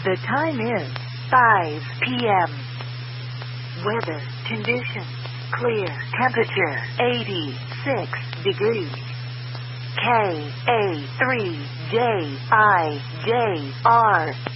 The time is 5 p.m. Weather conditions clear. Temperature 86 degrees. KA3JIJR